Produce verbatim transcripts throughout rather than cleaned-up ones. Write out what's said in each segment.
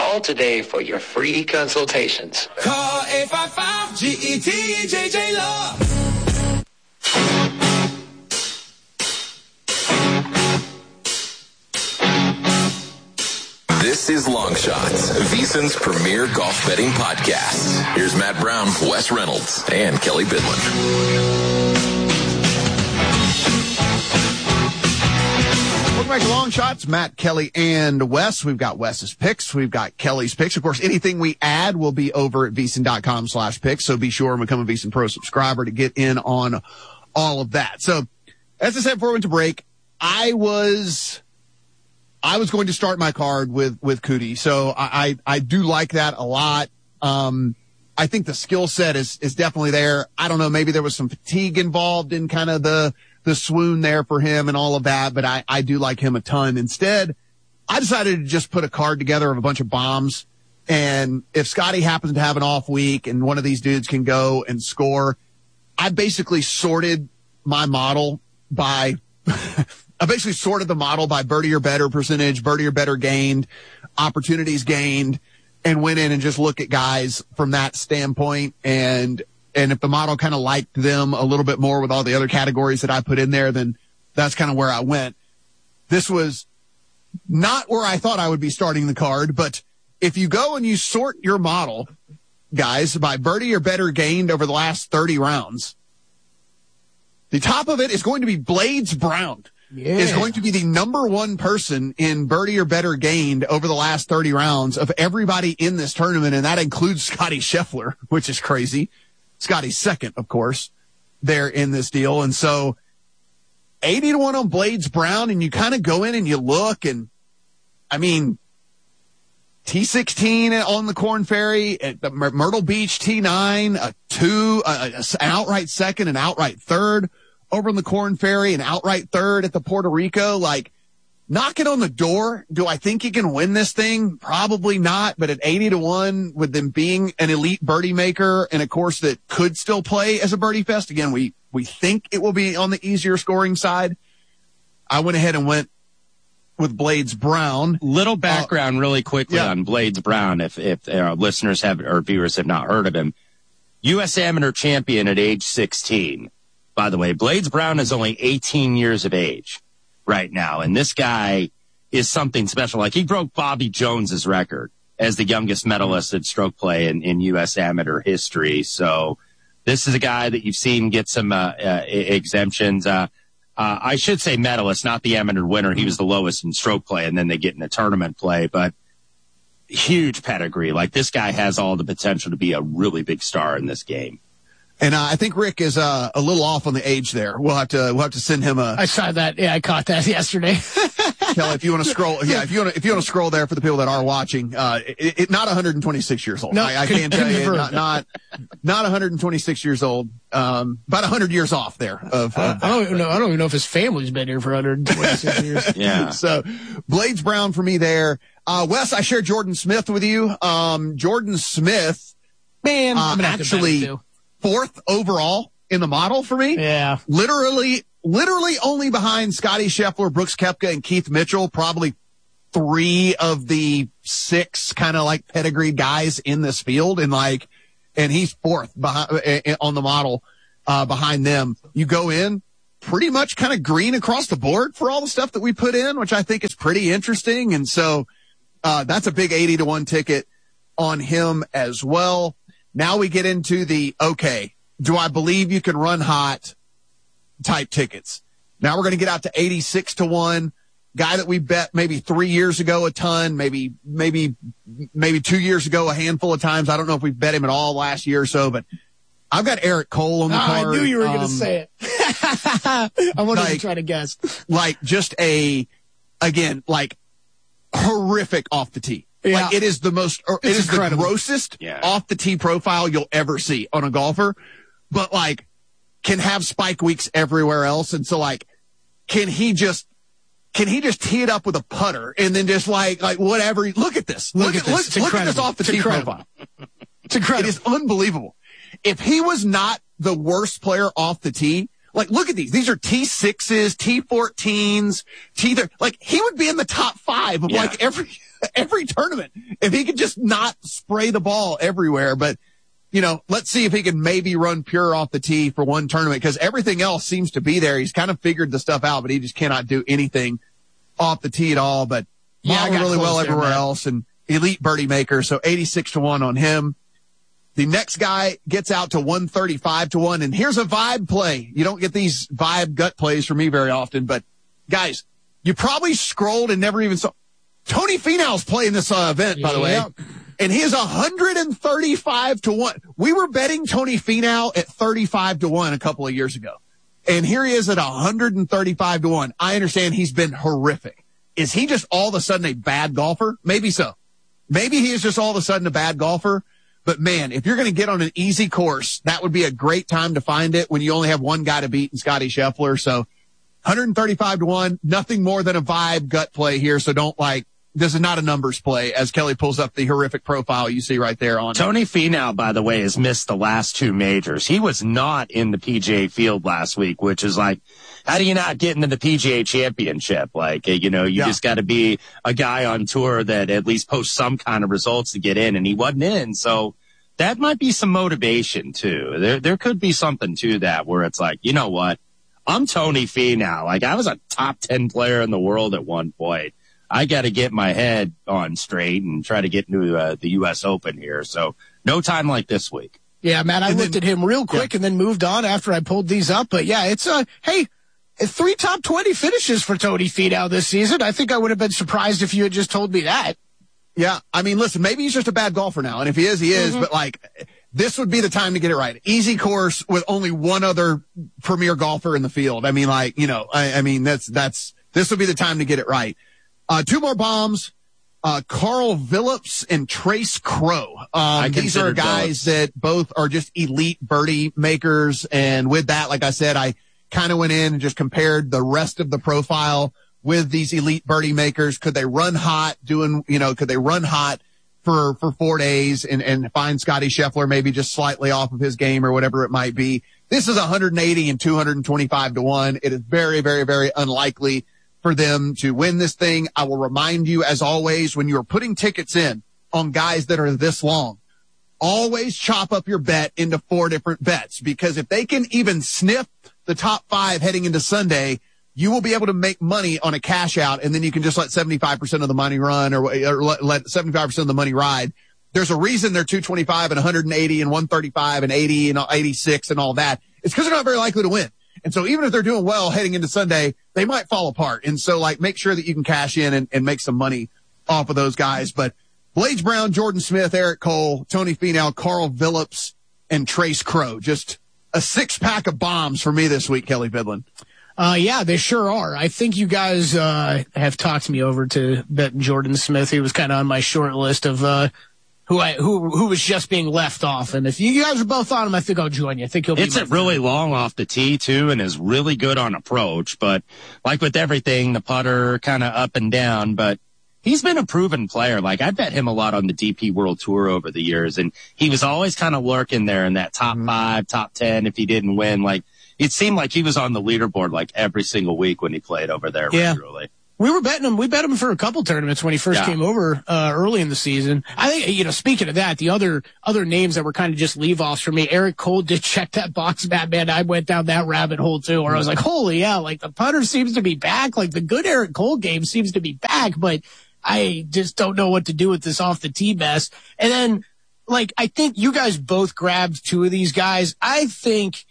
Call today for your free consultations. Call eight five five G E T J J Love. This is Long Shots, VSiN's premier golf betting podcast. Here's Matt Brown, Wes Reynolds, and Kelly Bidlin. Welcome back to Long Shots. Matt, Kelly, and Wes. We've got Wes's picks. We've got Kelly's picks. Of course, anything we add will be over at VSiN.com slash picks. So be sure and become a VSiN Pro subscriber to get in on all of that. So as I said before we went to break, I was... I was going to start my card with, with Cootie. So I, I, I do like that a lot. Um, I think the skill set is, is definitely there. I don't know. Maybe there was some fatigue involved in kind of the, the swoon there for him and all of that, but I, I do like him a ton. Instead, I decided to just put a card together of a bunch of bombs. And if Scotty happens to have an off week and one of these dudes can go and score, I basically sorted my model by, I basically sorted the model by birdie or better percentage, birdie or better gained, opportunities gained, and went in and just looked at guys from that standpoint. And, and if the model kind of liked them a little bit more with all the other categories that I put in there, then that's kind of where I went. This was not where I thought I would be starting the card, but if you go and you sort your model, guys, by birdie or better gained over the last thirty rounds, the top of it is going to be Blades Brown. Yeah. Is going to be the number one person in birdie or better gained over the last thirty rounds of everybody in this tournament, and that includes Scotty Scheffler, which is crazy. Scotty's second, of course, there in this deal. And so eighty to one on Blades Brown, and you kind of go in and you look, and I mean, T sixteen on the Korn Ferry, at the Myrtle Beach T nine, a two, a, a, an outright second, an outright third over on the Korn Ferry, an outright third at the Puerto Rico. Like, knocking on the door. Do I think he can win this thing? Probably not, but at eighty to one, with them being an elite birdie maker and a course that could still play as a birdie fest, again, we, we think it will be on the easier scoring side. I went ahead and went with Blades Brown. Little background uh, really quickly yeah. on Blades Brown, if, if our listeners have, or viewers have not heard of him. U S Amateur champion at age sixteen. By the way, Blades Brown is only eighteen years of age right now, and this guy is something special. Like, he broke Bobby Jones's record as the youngest medalist at stroke play in, in U S amateur history. So this is a guy that you've seen get some uh, uh, exemptions. Uh, uh, I should say medalist, not the amateur winner. He was the lowest in stroke play, and then they get in the tournament play. But huge pedigree. Like, this guy has all the potential to be a really big star in this game. And uh, I think Rick is uh, a little off on the age there. We'll have to we'll have to send him a. I saw that. Yeah, I caught that yesterday. Kelly, if you want to scroll, yeah, if you want to if you want to scroll there for the people that are watching, uh, it, it not one hundred twenty-six years old. No, I, I can't tell you, not not not one hundred twenty-six years old. Um, about one hundred years off there. Of, uh, of I don't even know. I don't even know if his family's been here for one hundred twenty-six years. Yeah. So, Blades Brown for me there. Uh, Wes, I shared Jordan Smith with you. Um, Jordan Smith, man, uh, I'm gonna have to bet actually. him too. Fourth overall in the model for me. Yeah. Literally, literally only behind Scotty Scheffler, Brooks Koepka, and Keith Mitchell, probably three of the six kind of like pedigree guys in this field. And like, and he's fourth behind, uh, on the model, uh, behind them. You go in pretty much kind of green across the board for all the stuff that we put in, which I think is pretty interesting. And so, uh, that's a big eighty to one ticket on him as well. Now we get into the, okay, do I believe you can run hot type tickets? Now we're going to get out to eighty-six to one. Guy that we bet maybe three years ago a ton, maybe, maybe, maybe two years ago a handful of times. I don't know if we've bet him at all last year or so, but I've got Eric Cole on the oh, card. I knew you were um, going to say it. I wanted like, to try to guess. Like just a, again, like horrific off the tee. Yeah. Like it is the most, or it is incredible. The grossest yeah. off the tee profile you'll ever see on a golfer, but like can have spike weeks everywhere else. And so like, can he just, can he just tee it up with a putter and then just like, like whatever, look at this, look, look at, this. Look, look at this off the tee profile. It's incredible. It is unbelievable. If he was not the worst player off the tee, like, look at these. These are T sixes, T fourteens, T thirty. Like, he would be in the top five of, yeah. like, every every tournament. If he could just not spray the ball everywhere, but you know, let's see if he can maybe run pure off the tee for one tournament because everything else seems to be there. He's kind of figured the stuff out, but he just cannot do anything off the tee at all. But yeah, modeled really well everywhere there, else and elite birdie maker. So eighty-six to one on him. The next guy gets out to one thirty-five to one. And here's a vibe play. You don't get these vibe gut plays from me very often, but guys, you probably scrolled and never even saw Tony Finau's playing this uh, event, by the way. Yep. And he is one thirty-five to one. We were betting Tony Finau at thirty-five to one a couple of years ago. And here he is at one thirty-five to one. I understand he's been horrific. Is he just all of a sudden a bad golfer? Maybe so. Maybe he is just all of a sudden a bad golfer. But man, if you're going to get on an easy course, that would be a great time to find it when you only have one guy to beat in Scotty Scheffler. So one thirty-five to one, nothing more than a vibe gut play here. So don't like, this is not a numbers play as Kelly pulls up the horrific profile you see right there on Tony Finau, by the way, has missed the last two majors. He was not in the P G A field last week, which is like, how do you not get into the P G A championship? Like, you know, you yeah. just got to be a guy on tour that at least posts some kind of results to get in, and he wasn't in. So that might be some motivation too. There, there could be something to that where it's like, you know what? I'm Tony Finau. Like, I was a top ten player in the world at one point. I got to get my head on straight and try to get into uh, the U S Open here. So no time like this week. Yeah, man, I and looked then, at him real quick yeah. and then moved on after I pulled these up. But yeah, it's uh, hey, three top twenty finishes for Tony Finau this season. I think I would have been surprised if you had just told me that. Yeah, I mean, listen, maybe he's just a bad golfer now. And if he is, he is. Mm-hmm. But like, this would be the time to get it right. Easy course with only one other premier golfer in the field. I mean, like, you know, I, I mean, that's, that's, this would be the time to get it right. Uh, two more bombs, uh, Carl Phillips and Trace Crow. Um, these are guys Phillips. that both are just elite birdie makers. And with that, like I said, I kind of went in and just compared the rest of the profile with these elite birdie makers. Could they run hot doing, you know, could they run hot for, for four days and, and find Scotty Scheffler maybe just slightly off of his game or whatever it might be? This is one eighty and two twenty-five to one. It is very, very, very unlikely for them to win this thing. I will remind you, as always, when you're putting tickets in on guys that are this long, always chop up your bet into four different bets, because if they can even sniff the top five heading into Sunday, you will be able to make money on a cash out, and then you can just let seventy-five percent of the money run or, or let, let seventy-five percent of the money ride. There's a reason they're two twenty-five and one eighty and one thirty-five and eighty and eighty-six and all that. It's because they're not very likely to win. And so even if they're doing well heading into Sunday, they might fall apart. And so, like, make sure that you can cash in and, and make some money off of those guys. But Blades Brown, Jordan Smith, Eric Cole, Tony Finau, Carl Phillips, and Trace Crow. Just a six-pack of bombs for me this week, Kelly Bidlin. Uh, yeah, they sure are. I think you guys uh have talked me over to betting Jordan Smith. He was kind of on my short list of uh who I who who was just being left off. And if you guys are both on him, I think I'll join you. I think he'll be. It's a really long off the tee too, and is really good on approach. But like with everything, the putter kind of up and down. But he's been a proven player. Like, I bet him a lot on the D P World Tour over the years, and he was always kind of lurking there in that top mm-hmm. five, top ten. If he didn't win, like, it seemed like he was on the leaderboard like every single week when he played over there. Yeah. Regularly. We were betting him. We bet him for a couple tournaments when he first yeah. came over uh, early in the season. I think, you know, speaking of that, the other other names that were kind of just leave-offs for me, Eric Cole did check that box, Batman. I went down that rabbit hole, too, where I was like, holy yeah, like, the putter seems to be back. Like, the good Eric Cole game seems to be back, but I just don't know what to do with this off-the-tee mess. And then, like, I think you guys both grabbed two of these guys. I think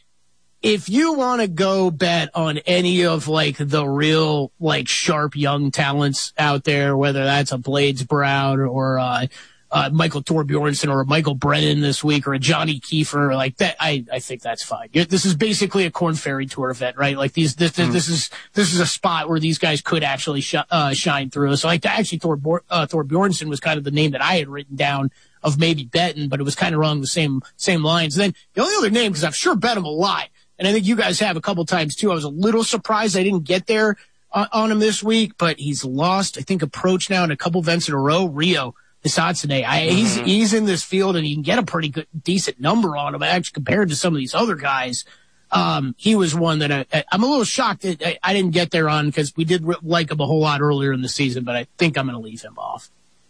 if you want to go bet on any of, like, the real, like, sharp young talents out there, whether that's a Blades Brown or uh, uh, Michael Thorbjornsen or a Michael Brennan this week or a Johnny Kiefer, like that, I, I think that's fine. This is basically a Korn Ferry Tour event, right? Like, these, this, mm. this is this is a spot where these guys could actually sh- uh, shine through. So, like, actually, Thor uh, Thorbjornsen was kind of the name that I had written down of maybe betting, but it was kind of along the same same lines. And then the only other name, because I've sure bet him a lot, and I think you guys have a couple times, too. I was a little surprised I didn't get there on, on him this week, but he's lost, I think, approach now in a couple events in a row. Rio Hisatsune. I, mm-hmm. He's he's in this field, and you can get a pretty good, decent number on him, actually, compared to some of these other guys. Um, he was one that I, I'm a little shocked that I, I didn't get there on, because we did like him a whole lot earlier in the season, but I think I'm going to leave him off.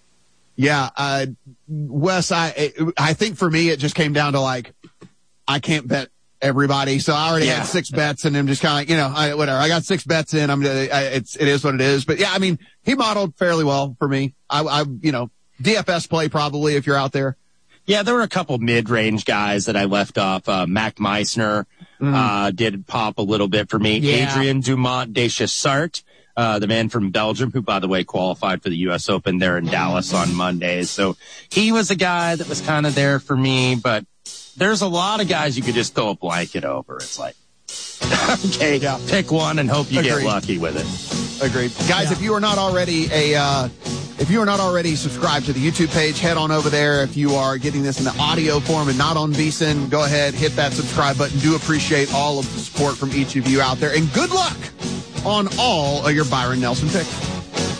Yeah, uh, Wes, I I think for me it just came down to like I can't bet everybody, so I already yeah. had six bets, and I'm just kind of, you know, I, whatever. I got six bets in. I'm, I, it's, it is what it is. But yeah, I mean, he modeled fairly well for me. I, I, you know, D F S play probably if you're out there. Yeah, there were a couple mid-range guys that I left off. Uh, Mac Meissner mm. uh, did pop a little bit for me. Yeah. Adrian Dumont Deschessart, uh, the man from Belgium, who, by the way, qualified for the U S Open there in Dallas on Monday. So he was a guy that was kind of there for me, but there's a lot of guys you could just throw a blanket over. It's like, okay, yeah. pick one and hope you Agreed. get lucky with it. Agreed. Guys, yeah. if you are not already a, uh, if you are not already subscribed to the YouTube page, head on over there. If you are getting this in the audio form and not on VSiN, go ahead, hit that subscribe button. Do appreciate all of the support from each of you out there. And good luck on all of your Byron Nelson picks.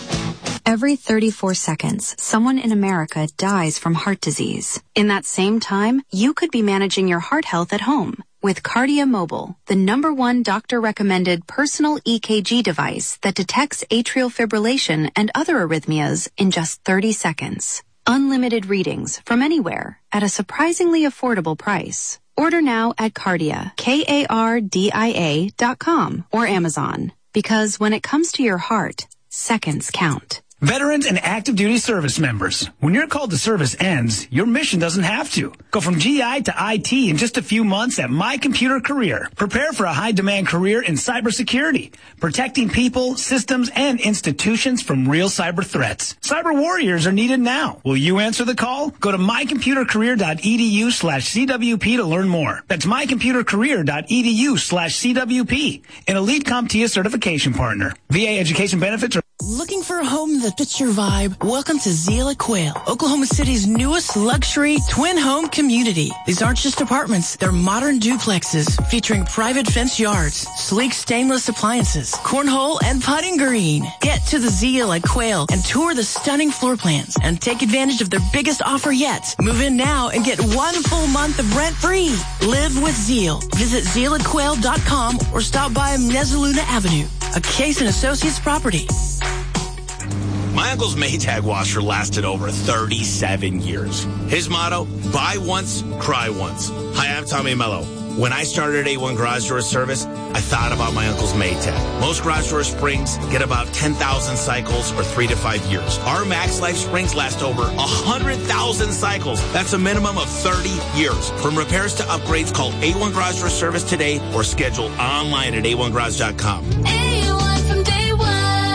Every thirty-four seconds, someone in America dies from heart disease. In that same time, you could be managing your heart health at home with Kardia Mobile, the number one doctor-recommended personal E K G device that detects atrial fibrillation and other arrhythmias in just thirty seconds. Unlimited readings from anywhere at a surprisingly affordable price. Order now at Kardia, K A R D I A dot com or Amazon. Because when it comes to your heart, seconds count. Veterans and active duty service members, when your call to service ends, your mission doesn't have to. Go from G I to I T in just a few months at My Computer Career. Prepare for a high-demand career in cybersecurity, protecting people, systems, and institutions from real cyber threats. Cyber warriors are needed now. Will you answer the call? Go to mycomputercareer.edu slash CWP to learn more. That's mycomputercareer.edu slash CWP, an Elite CompTIA certification partner. V A education benefits are... Looking for a home that fits your vibe? Welcome to Zeal at Quail, Oklahoma City's newest luxury twin home community. These aren't just apartments. They're modern duplexes featuring private fence yards, sleek stainless appliances, cornhole, and putting green. Get to the Zeal at Quail and tour the stunning floor plans and take advantage of their biggest offer yet. Move in now and get one full month of rent free. Live with Zeal. Visit zeal at quail dot com or stop by Mezzaluna Avenue, a Case and Associates property. My uncle's Maytag washer lasted over thirty-seven years. His motto, buy once, cry once. Hi, I'm Tommy Mello. When I started A one Garage Door Service, I thought about my uncle's Maytag. Most garage door springs get about ten thousand cycles or three to five years. Our Max Life springs last over one hundred thousand cycles. That's a minimum of thirty years. From repairs to upgrades, call A one Garage Door Service today or schedule online at A one garage dot com. A one from day one.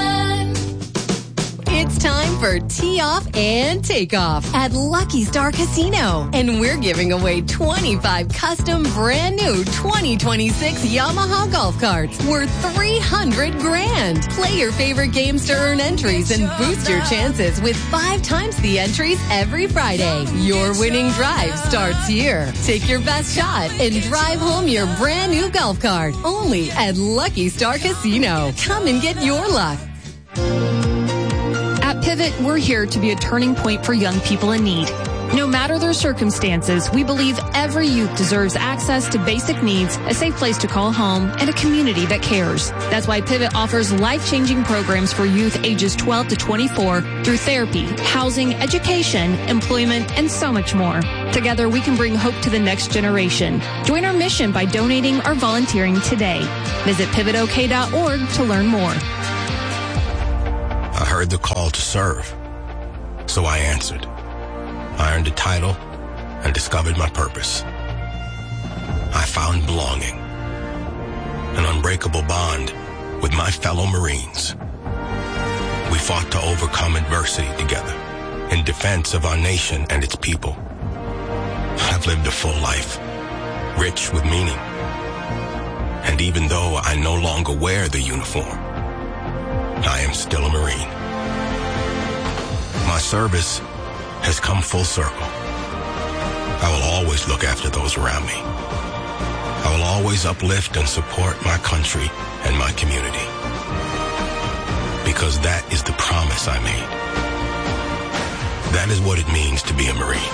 It's time for Tee Off and Takeoff at Lucky Star Casino. And we're giving away twenty-five custom brand new twenty twenty-six Yamaha golf carts worth three hundred grand. Play your favorite games to earn entries and boost your chances with five times the entries every Friday. Your winning drive starts here. Take your best shot and drive home your brand new golf cart. Only at Lucky Star Casino. Come and get your luck. At Pivot, we're here to be a turning point for young people in need. No matter their circumstances, we believe every youth deserves access to basic needs, a safe place to call home, and a community that cares. That's why Pivot offers life-changing programs for youth ages twelve to twenty-four through therapy, housing, education, employment, and so much more. Together, we can bring hope to the next generation. Join our mission by donating or volunteering today. Visit pivot o k dot org to learn more. I heard the call to serve, so I answered. I earned a title and discovered my purpose. I found belonging, an unbreakable bond with my fellow Marines. We fought to overcome adversity together in defense of our nation and its people. I've lived a full life, rich with meaning. And even though I no longer wear the uniform, I am still a Marine. My service has come full circle. I will always look after those around me. I will always uplift and support my country and my community. Because that is the promise I made. That is what it means to be a Marine.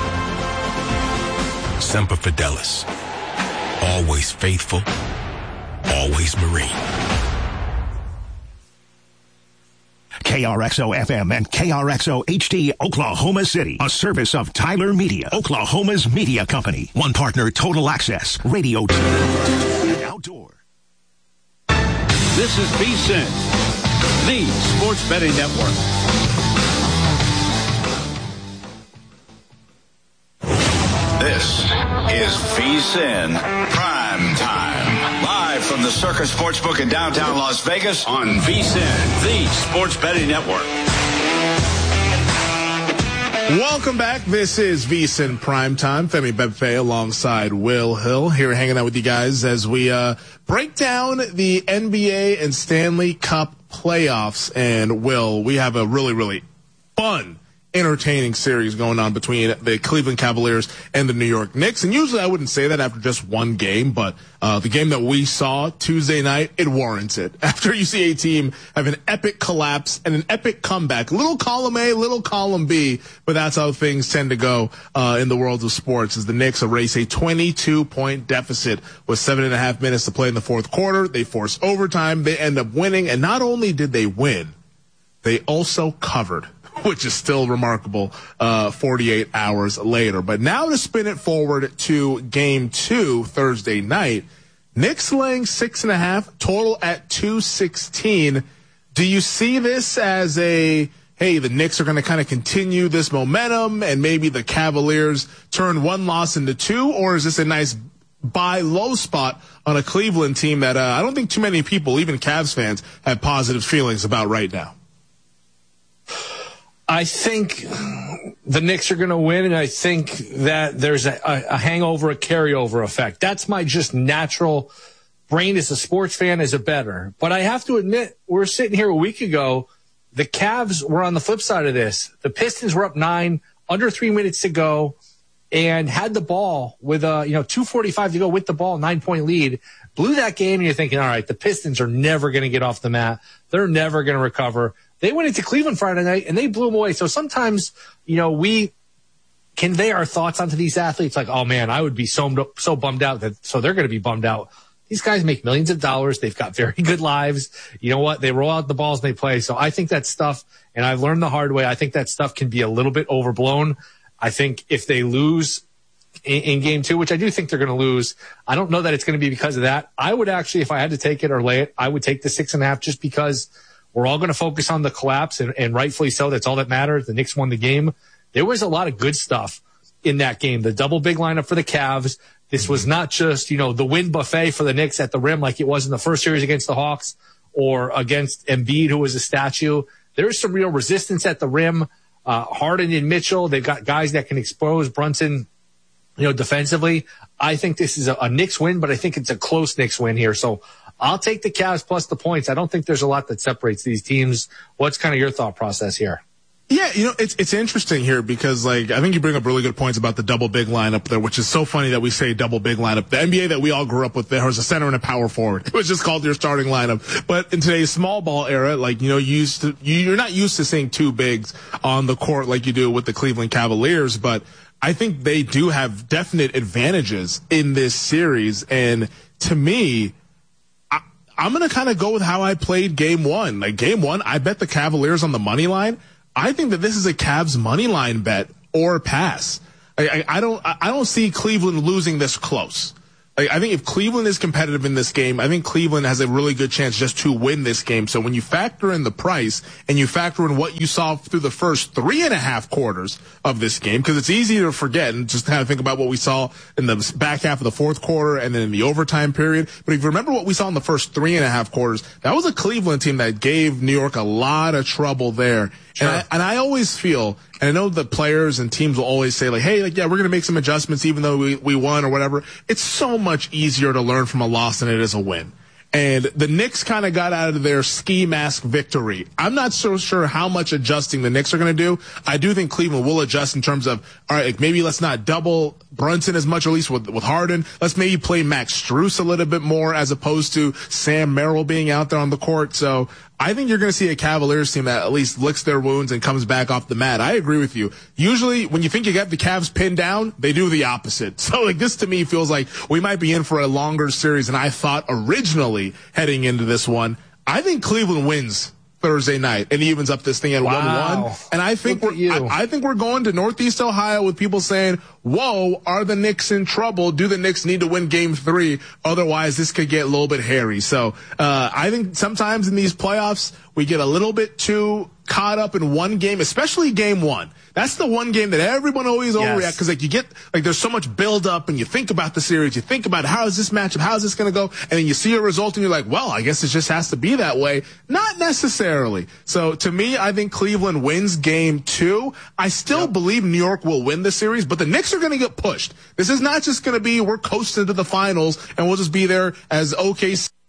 Semper Fidelis. Always faithful. Always Marine. K R X O F M and K R X O H D Oklahoma City, a service of Tyler Media, Oklahoma's media company. One partner, Total Access, radio, T V, and outdoor. This is VSiN, the Sports Betting Network. This is VSiN Prime Time. Live from the Circus Sportsbook in downtown Las Vegas on VSiN, the Sports Betting Network. Welcome back. This is VSiN Prime Time. Femi Bebefe alongside Will Hill here hanging out with you guys as we uh, break down the N B A and Stanley Cup playoffs. And Will, we have a really, really fun entertaining series going on between the Cleveland Cavaliers and the New York Knicks. And usually I wouldn't say that after just one game, but uh the game that we saw Tuesday night, it warrants it. After you see a team have an epic collapse and an epic comeback, little column A, little column B, but that's how things tend to go uh in the world of sports, as the Knicks erase a twenty-two point deficit with seven and a half minutes to play in the fourth quarter. They force overtime. They end up winning. And not only did they win, they also covered, which is still remarkable, uh, forty-eight hours later. But now to spin it forward to game two, Thursday night, Knicks laying six and a half, total at two sixteen. Do you see this as a, hey, the Knicks are going to kind of continue this momentum and maybe the Cavaliers turn one loss into two? Or is this a nice buy low spot on a Cleveland team that uh, I don't think too many people, even Cavs fans, have positive feelings about right now? I think the Knicks are going to win, and I think that there's a, a hangover, a carryover effect. That's my just natural brain as a sports fan, as a bettor. But I have to admit, we're sitting here a week ago, the Cavs were on the flip side of this. The Pistons were up nine, under three minutes to go, and had the ball with a, you know, two forty-five to go with the ball, nine-point lead. Blew that game, and you're thinking, all right, the Pistons are never going to get off the mat. They're never going to recover. They went into Cleveland Friday night, and they blew them away. So sometimes, you know, we convey our thoughts onto these athletes like, oh, man, I would be so, so bummed out that so they're going to be bummed out. These guys make millions of dollars. They've got very good lives. You know what? They roll out the balls and they play. So I think that stuff, and I've learned the hard way, I think that stuff can be a little bit overblown. I think if they lose in, in game two, which I do think they're going to lose, I don't know that it's going to be because of that. I would actually, if I had to take it or lay it, I would take the six and a half just because we're all going to focus on the collapse, and, and rightfully so. That's all that matters. The Knicks won the game. There was a lot of good stuff in that game. The double big lineup for the Cavs. This was not just, you know, the win buffet for the Knicks at the rim like it was in the first series against the Hawks or against Embiid, who was a statue. There's some real resistance at the rim. Uh, Harden and Mitchell, they've got guys that can expose Brunson, you know, defensively. I think this is a, a Knicks win, but I think it's a close Knicks win here. So I'll take the Cavs plus the points. I don't think there's a lot that separates these teams. What's kind of your thought process here? Yeah, you know, it's it's interesting here because, like, I think you bring up really good points about the double big lineup there, which is so funny that we say double big lineup. The N B A that we all grew up with, there was a center and a power forward. It was just called your starting lineup. But in today's small ball era, like, you know, you used to, you're not used to seeing two bigs on the court like you do with the Cleveland Cavaliers, but I think they do have definite advantages in this series. And to me, I, I'm going to kind of go with how I played game one. Like, game one, I bet the Cavaliers on the money line. I think that this is a Cavs money line bet or pass. I, I, I don't, I don't see Cleveland losing this close. Like, I think if Cleveland is competitive in this game, I think Cleveland has a really good chance just to win this game. So when you factor in the price and you factor in what you saw through the first three and a half quarters of this game, because it's easy to forget and just kind of think about what we saw in the back half of the fourth quarter and then in the overtime period. But if you remember what we saw in the first three and a half quarters, that was a Cleveland team that gave New York a lot of trouble there. Sure. And, I, and I always feel, and I know the players and teams will always say, like, hey, like, yeah, we're going to make some adjustments even though we, we won or whatever. It's so much easier to learn from a loss than it is a win. And the Knicks kind of got out of their ski mask victory. I'm not so sure how much adjusting the Knicks are going to do. I do think Cleveland will adjust in terms of, all right, like maybe let's not double Brunson as much, at least with, with Harden. Let's maybe play Max Strus a little bit more as opposed to Sam Merrill being out there on the court. So I think you're going to see a Cavaliers team that at least licks their wounds and comes back off the mat. I agree with you. Usually when you think you got the Cavs pinned down, they do the opposite. So like this to me feels like we might be in for a longer series than I thought originally heading into this one. I think Cleveland wins Thursday night and evens up this thing at one one. And I think Look we're, I, I think we're going to Northeast Ohio with people saying, whoa, are the Knicks in trouble? Do the Knicks need to win game three? Otherwise, this could get a little bit hairy. So, uh, I think sometimes in these playoffs, we get a little bit too caught up in one game, especially game one. That's the one game that everyone always Yes. overreacts because like you get like there's so much build up and you think about the series, you think about how is this matchup, how is this going to go, and then you see a result and you're like, well, I guess it just has to be that way. Not necessarily. So to me, I think Cleveland wins game two. I still yep. believe New York will win the series, but the Knicks are going to get pushed. This is not just going to be we're coasting to the finals and we'll just be there as O K C